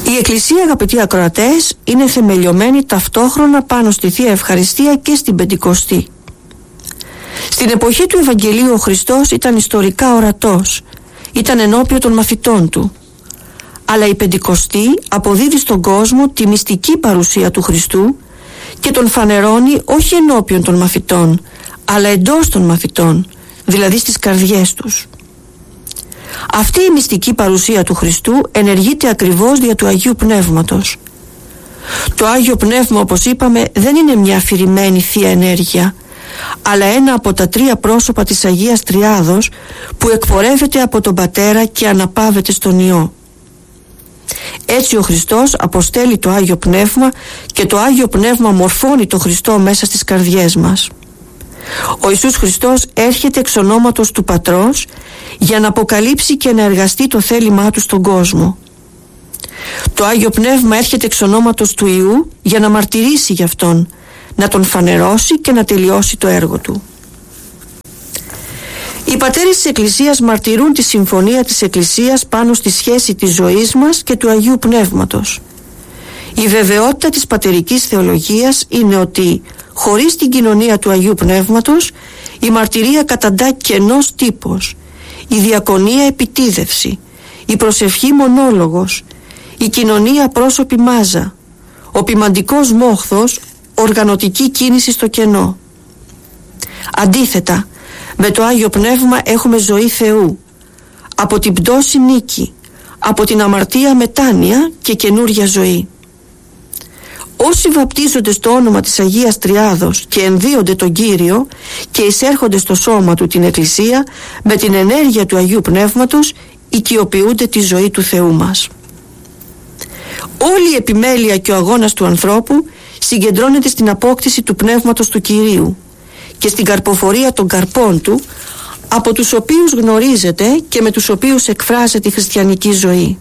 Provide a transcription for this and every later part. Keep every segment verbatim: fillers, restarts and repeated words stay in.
Η Εκκλησία, αγαπητοί ακροατές, είναι θεμελιωμένη ταυτόχρονα πάνω στη Θεία Ευχαριστία και στην Πεντηκοστή. Στην εποχή του Ευαγγελίου ο Χριστός ήταν ιστορικά ορατός, ήταν ενώπιον των μαθητών του. Αλλά η Πεντηκοστή αποδίδει στον κόσμο τη μυστική παρουσία του Χριστού και τον φανερώνει όχι ενώπιον των μαθητών, αλλά εντός των μαθητών, δηλαδή στις καρδιές τους. Αυτή η μυστική παρουσία του Χριστού ενεργείται ακριβώς δια του Αγίου Πνεύματος. Το Άγιο Πνεύμα, όπως είπαμε, δεν είναι μια αφηρημένη θεία ενέργεια, αλλά ένα από τα τρία πρόσωπα της Αγίας Τριάδος που εκπορεύεται από τον Πατέρα και αναπαύεται στον Υιό. Έτσι ο Χριστός αποστέλει το Άγιο Πνεύμα και το Άγιο Πνεύμα μορφώνει το Χριστό μέσα στις καρδιές μας. Ο Ιησούς Χριστός έρχεται εξ ονόματος του Πατρός για να αποκαλύψει και να εργαστεί το θέλημά του στον κόσμο. Το Άγιο Πνεύμα έρχεται εξ ονόματος του Υιού για να μαρτυρήσει γι' Αυτόν, να Τον φανερώσει και να τελειώσει το έργο Του. Οι πατέρες της Εκκλησίας μαρτυρούν τη συμφωνία της Εκκλησίας πάνω στη σχέση της ζωής μας και του Αγίου Πνεύματος. Η βεβαιότητα της πατερικής θεολογίας είναι ότι χωρίς την κοινωνία του Αγίου Πνεύματος η μαρτυρία καταντά κενός τύπος, η διακονία επιτίδευση, η προσευχή μονόλογος, η κοινωνία πρόσωπη μάζα, ο ποιμαντικός μόχθος οργανωτική κίνηση στο κενό. Αντίθετα, με το Άγιο Πνεύμα έχουμε ζωή Θεού, από την πτώση νίκη, από την αμαρτία μετάνοια και καινούρια ζωή. Όσοι βαπτίζονται στο όνομα της Αγίας Τριάδος και ενδύονται τον Κύριο και εισέρχονται στο σώμα Του, την Εκκλησία, με την ενέργεια του Αγίου Πνεύματος οικειοποιούνται τη ζωή του Θεού μας. Όλη η επιμέλεια και ο αγώνας του ανθρώπου συγκεντρώνεται στην απόκτηση του Πνεύματος του Κυρίου και στην καρποφορία των καρπών Του, από τους οποίους γνωρίζεται και με τους οποίους εκφράζεται η χριστιανική ζωή.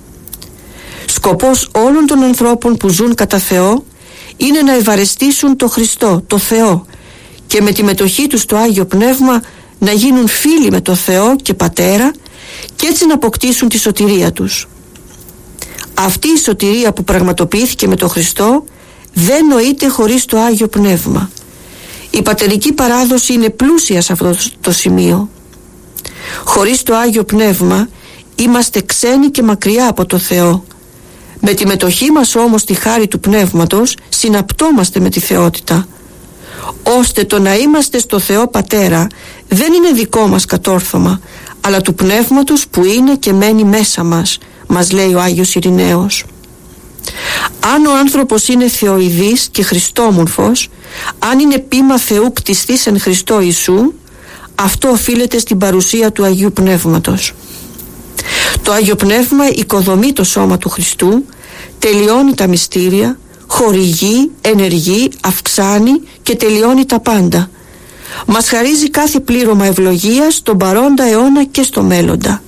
Σκοπός όλων των ανθρώπων που ζουν κατά Θεό είναι να ευαρεστήσουν το Χριστό, το Θεό, και με τη μετοχή τους στο Άγιο Πνεύμα να γίνουν φίλοι με το Θεό και Πατέρα και έτσι να αποκτήσουν τη σωτηρία τους. Αυτή η σωτηρία που πραγματοποιήθηκε με το Χριστό δεν νοείται χωρίς το Άγιο Πνεύμα. Η πατερική παράδοση είναι πλούσια σε αυτό το σημείο. Χωρίς το Άγιο Πνεύμα είμαστε ξένοι και μακριά από το Θεό. Με τη μετοχή μας όμως στη χάρη του Πνεύματος συναπτόμαστε με τη θεότητα, ώστε το να είμαστε στο Θεό Πατέρα δεν είναι δικό μας κατόρθωμα, αλλά του Πνεύματος που είναι και μένει μέσα μας, μας λέει ο Άγιος Ειρηναίος. Αν ο άνθρωπος είναι θεοειδής και χριστόμορφος, αν είναι ποίημα Θεού κτιστής εν Χριστώ Ιησού, αυτό οφείλεται στην παρουσία του Αγίου Πνεύματος. Το Άγιο Πνεύμα οικοδομεί το σώμα του Χριστού, τελειώνει τα μυστήρια, χορηγεί, ενεργεί, αυξάνει και τελειώνει τα πάντα. Μας χαρίζει κάθε πλήρωμα ευλογίας στον παρόντα αιώνα και στο μέλλοντα.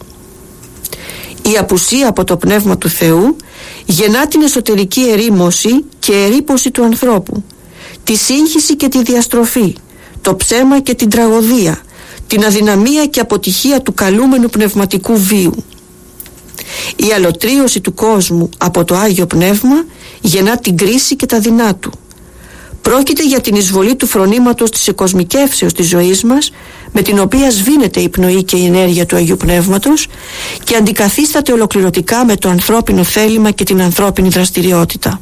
Η απουσία από το Πνεύμα του Θεού γεννά την εσωτερική ερήμωση και ερείπωση του ανθρώπου, τη σύγχυση και τη διαστροφή, το ψέμα και την τραγωδία, την αδυναμία και αποτυχία του καλούμενου πνευματικού βίου. Η αλωτρίωση του κόσμου από το Άγιο Πνεύμα γεννά την κρίση και τα δεινά του. Πρόκειται για την εισβολή του φρονήματος της εκοσμικεύσεως της ζωής μας, με την οποία σβήνεται η πνοή και η ενέργεια του Αγίου Πνεύματος και αντικαθίσταται ολοκληρωτικά με το ανθρώπινο θέλημα και την ανθρώπινη δραστηριότητα.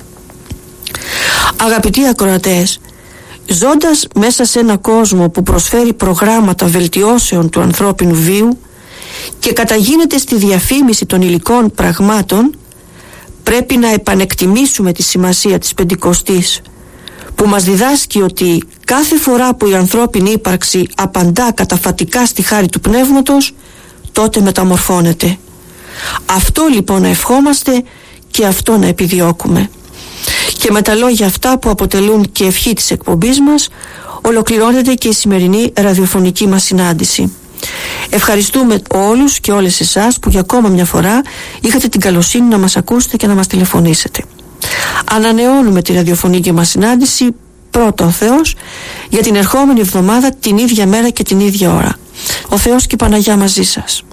Αγαπητοί ακροατές, ζώντας μέσα σε ένα κόσμο που προσφέρει προγράμματα βελτιώσεων του ανθρώπινου βίου και καταγίνεται στη διαφήμιση των υλικών πραγμάτων, πρέπει να επανεκτιμήσουμε τη σημασία της Πεντηκοστής, που μας διδάσκει ότι κάθε φορά που η ανθρώπινη ύπαρξη απαντά καταφατικά στη χάρη του Πνεύματος, τότε μεταμορφώνεται. Αυτό λοιπόν να ευχόμαστε και αυτό να επιδιώκουμε. Και με τα λόγια αυτά που αποτελούν και ευχή της εκπομπής μας, ολοκληρώνεται και η σημερινή ραδιοφωνική μας συνάντηση. Ευχαριστούμε όλους και όλες εσάς που για ακόμα μια φορά είχατε την καλοσύνη να μας ακούσετε και να μας τηλεφωνήσετε. Ανανεώνουμε τη ραδιοφωνική μας συνάντηση, πρώτα ο Θεός, για την ερχόμενη εβδομάδα την ίδια μέρα και την ίδια ώρα. Ο Θεός και η Παναγιά μαζί σας.